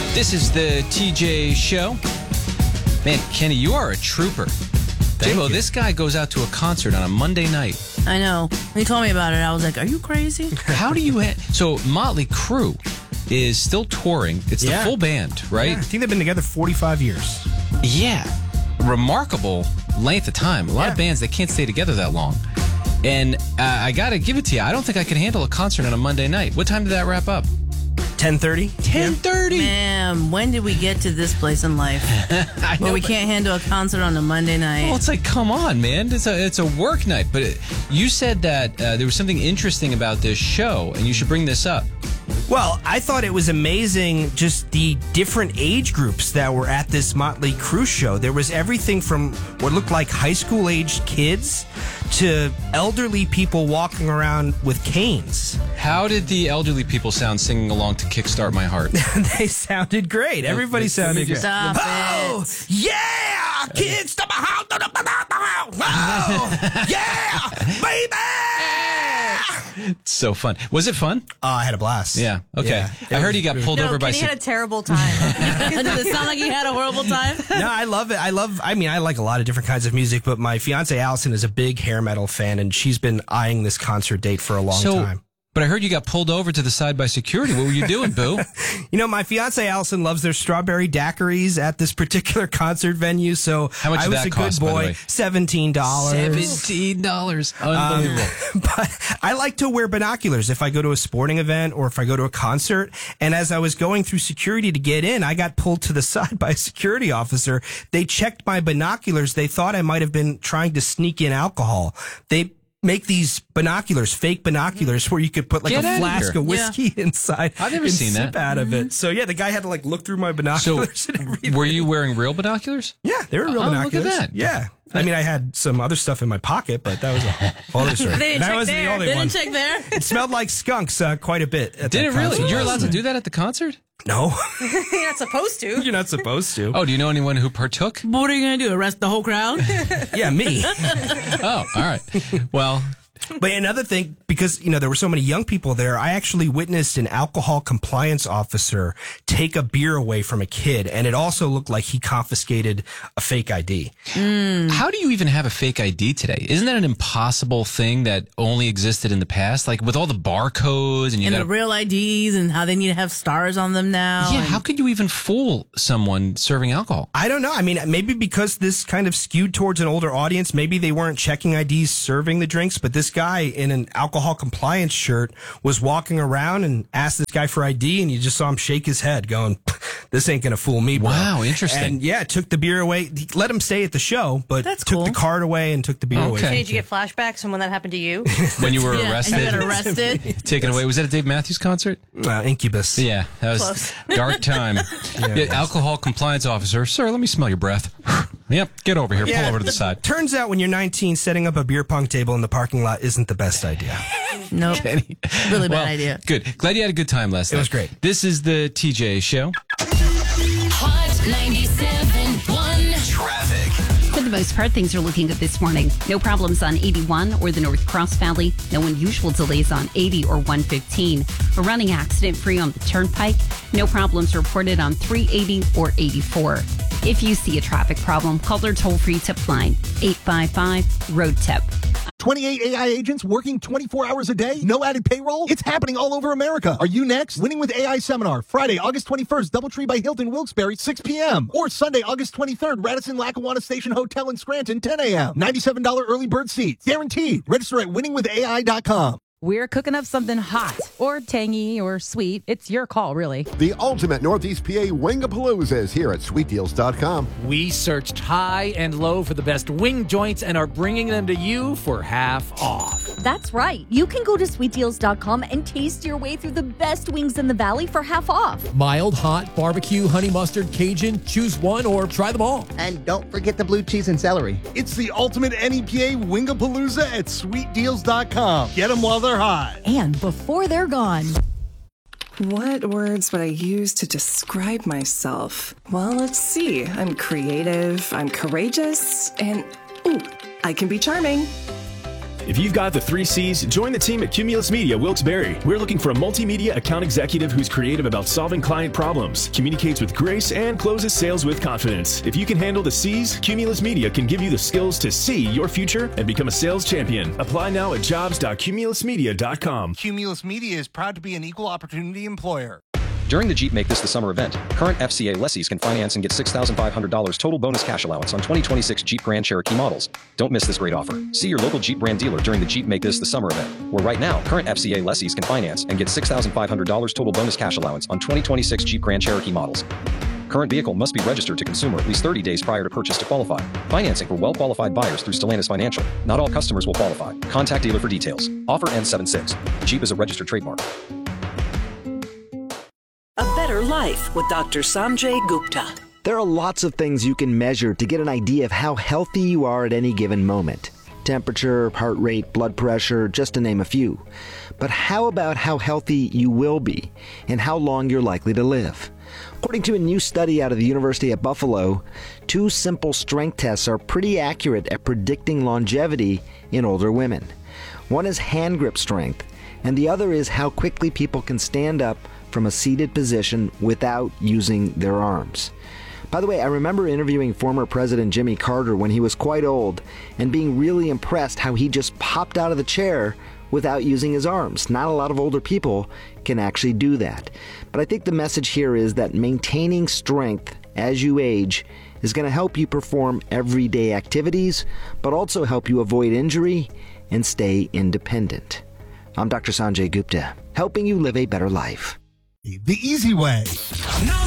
This is the TJ Show. Man, Kenny, you are a trooper. J-Bo, this guy goes out to a concert on a Monday night. I know. When you told me about it, I was like, are you crazy? How do you... So, Motley Crue is still touring. It's the full band, right? Yeah, I think they've been together 45 years. Yeah. Remarkable length of time. A lot of bands, they can't stay together that long. And I got to give it to you. I don't think I can handle a concert on a Monday night. What time did that wrap up? 10:30? 10:30. Man, when did we get to this place in life where we can't handle a concert on a Monday night? Well, it's like, come on, man. It's a work night. But you said that there was something interesting about this show, and you should bring this up. Well, I thought it was amazing just the different age groups that were at this Motley Crue show. There was everything from what looked like high school-aged kids to elderly people walking around with canes. How did the elderly people sound singing along to Kickstart My Heart? They sounded great. Everybody sounded great. Stop Oh, it. yeah! Kickstart My Heart! Oh, yeah! Baby! It's so fun. Was it fun? I had a blast. Yeah. Okay. Yeah. I heard he got pulled over by... Kenny had a terrible time. Did it sound like he had a horrible time? No, I love it. I like a lot of different kinds of music, but my fiance Allison is a big hair metal fan, and she's been eyeing this concert date for a long time. But I heard you got pulled over to the side by security. What were you doing, boo? You know, my fiance Allison loves their strawberry daiquiris at this particular concert venue, so How much I did was that a cost, good by the boy. way? $17. $17. Unbelievable. But I like to wear binoculars if I go to a sporting event or if I go to a concert. And as I was going through security to get in, I got pulled to the side by a security officer. They checked my binoculars. They thought I might have been trying to sneak in alcohol. They make these binoculars, fake binoculars, where you could put like Get a outta flask here. of whiskey inside. I've never and seen sip that. out of it. So yeah, the guy had to like look through my So, binoculars and everything. were you wearing real binoculars? Yeah, they were real Oh, look at binoculars. that. Yeah. I mean, I had some other stuff in my pocket, but that was a whole other story. They didn't And I check wasn't the there. only They one. didn't check there? It smelled like skunks quite a bit. At Did that it really? concert. You're allowed to do that at the concert? No, You're not supposed to. you're not supposed to. Oh, do you know anyone who partook? What are you going to do? Arrest the whole crowd? Yeah, me. Oh, all right. Well, But another thing, because, you know, there were so many young people there, I actually witnessed an alcohol compliance officer take a beer away from a kid, and it also looked like he confiscated a fake ID. how do you even have a fake ID today? Isn't that an impossible thing that only existed in the past? Like with all the barcodes and you And got the real IDs and how they need to have stars on them now. Yeah, and- how could you even fool someone serving alcohol? I don't know. I mean, maybe because this kind of skewed towards an older audience, maybe they weren't checking IDs serving the drinks, but this guy in an alcohol compliance shirt was walking around and asked this guy for ID, and you just saw him shake his head going, this ain't going to fool me, bro. Wow, interesting. And yeah, took the beer away. He let him stay at the show, but That's took cool. the card away and took the beer away. Okay. Did you get flashbacks from when that happened to you? When you were Yeah, arrested? and you got arrested. Taken away. Was that a Dave Matthews concert? Incubus. Yeah, that was Close. dark time. Yeah, alcohol compliance officer. Sir, let me smell your breath. Yep, get over here. Pull over to the side. Turns out when you're 19, setting up a beer pong table in the parking lot isn't the best idea. Nope. Kenny. Really bad Well, idea. Good. Glad you had a good time last night. was great. This is the TJ Show. Hot 97.1 Traffic. For the most part, things are looking good this morning. No problems on 81 or the North Cross Valley. No unusual delays on 80 or 115. A running accident free on the Turnpike. No problems reported on 380 or 84. If you see a traffic problem, call their toll-free tip line, 855-ROAD-TIP. 28 AI agents working 24 hours a day? No added payroll? It's happening all over America. Are you next? Winning with AI Seminar, Friday, August 21st, Doubletree by Hilton Wilkes-Barre, 6 p.m. Or Sunday, August 23rd, Radisson Lackawanna Station Hotel in Scranton, 10 a.m. $97 early bird seats. Guaranteed. Register at winningwithai.com. We're cooking up something hot or tangy or sweet. It's your call, really. The ultimate Northeast PA Wingapalooza is here at sweetdeals.com. We searched high and low for the best wing joints and are bringing them to you for half off. That's right. You can go to sweetdeals.com and taste your way through the best wings in the valley for half off. Mild, hot, barbecue, honey mustard, Cajun, choose one or try them all. And don't forget the blue cheese and celery. It's the ultimate NEPA Wingapalooza at sweetdeals.com. Get them while they're hot. And before they're gone. What words would I use to describe myself? Well, let's see. I'm creative, I'm courageous, and, ooh, I can be charming. If you've got the 3 C's, join the team at Cumulus Media Wilkes-Barre. We're looking for a multimedia account executive who's creative about solving client problems, communicates with grace, and closes sales with confidence. If you can handle the C's, Cumulus Media can give you the skills to see your future and become a sales champion. Apply now at jobs.cumulusmedia.com. Cumulus Media is proud to be an equal opportunity employer. During the Jeep Make This the Summer event, current FCA lessees can finance and get $6,500 total bonus cash allowance on 2026 Jeep Grand Cherokee models. Don't miss this great offer. See your local Jeep brand dealer during the Jeep Make This the Summer event, where right now, current FCA lessees can finance and get $6,500 total bonus cash allowance on 2026 Jeep Grand Cherokee models. Current vehicle must be registered to consumer at least 30 days prior to purchase to qualify. Financing for well-qualified buyers through Stellantis Financial. Not all customers will qualify. Contact dealer for details. Offer ends 7/6. Jeep is a registered trademark. A Better Life with Dr. Sanjay Gupta. There are lots of things you can measure to get an idea of how healthy you are at any given moment. Temperature, heart rate, blood pressure, just to name a few. But how about how healthy you will be and how long you're likely to live? According to a new study out of the University at Buffalo, 2 simple strength tests are pretty accurate at predicting longevity in older women. One is hand grip strength, and the other is how quickly people can stand up from a seated position without using their arms. By the way, I remember interviewing former President Jimmy Carter when he was quite old and being really impressed how he just popped out of the chair without using his arms. Not a lot of older people can actually do that. But I think the message here is that maintaining strength as you age is going to help you perform everyday activities, but also help you avoid injury and stay independent. I'm Dr. Sanjay Gupta, helping you live a better life. The easy way.